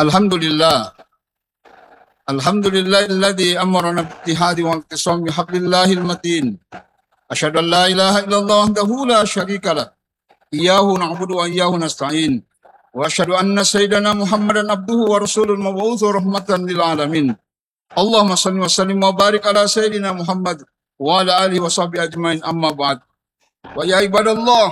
الحمد لله. الحمد لله الذي أمرنا باجتهاد واعتصام بحبل الله المتين. أشهد أن لا إله إلا الله وحده لا شريك له، إياه نعبد وإياه نستعين. وأشهد أن سيدنا محمدا عبده ورسوله المبعوث رحمة للعالمين. اللهم صل وسلم وبارك على سيدنا محمد وعلى آله وصحبه أجمعين. أما بعد، ويا عباد الله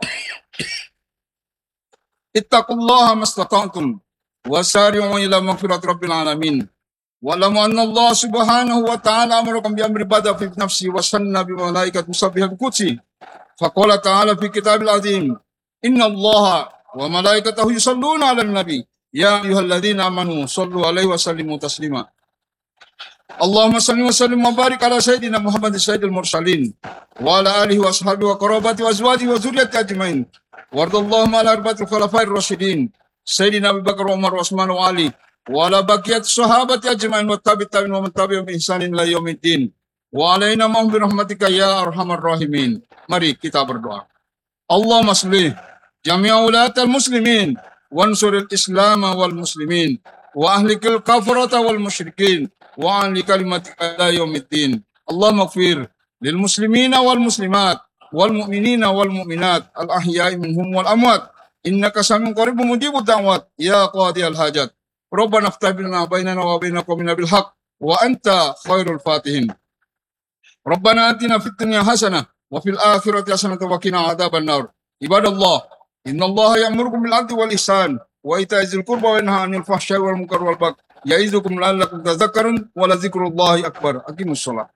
اتقوا الله ما استطعتم وسارعوا إلى مغفرة رب العالمين. واعلموا أن الله سبحانه وتعالى أمركم بأمر بدأ في نفسه وسن بملائكة مسبحة بقدسه. فقال تعالى في كتاب العظيم: إن الله وملائكته يصلون على النبي يا أيها الذين آمنوا صلوا عليه وسلموا تسليما. اللهم صل وسلم وبارك على سيدنا محمد سيد المرسلين وعلى آله وأصحابه وقرابته وأزواجه وذريته أجمعين. وارض اللهم على أربعة الخلفاء الراشدين سيدنا أبي بكر وعمر وعثمان وعلي وعلى بقية الصحابة أجمعين والتابعين ومن تبعهم بإحسان إلى يوم الدين. وعلينا معهم برحمتك يا أرحم الراحمين. Mari kita berdoa. اللهم اصلح جميع ولاة المسلمين وانصر الإسلام والمسلمين وأهلك الكفرة والمشركين وأهل كلمتك إلى يوم الدين. اللهم اغفر للمسلمين والمسلمات والمؤمنين والمؤمنات الأحياء منهم والأموات إنك سميع قريب مجيب الدعوات يا قاضي الحاجات. ربنا افتح بيننا وبين قومنا بالحق وأنت خير الفاتحين. ربنا آتنا في الدنيا حسنة وفي الآخرة حسنة وقنا عذاب النار. عباد الله إن الله يأمركم بالعدل والإحسان وإيتاء ذي القربى وينهى عن الفحشاء والمنكر والبغي يعظكم لعلكم تذكرون ولذكر الله أكبر. أقيموا الصلاة.